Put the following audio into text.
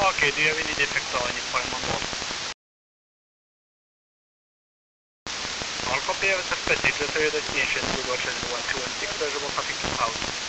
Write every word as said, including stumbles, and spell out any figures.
Okej, do you have any defect or any problem on board? All copy, have a suspected, return your destination, Google Channel one two one six, pleasurable traffic to house.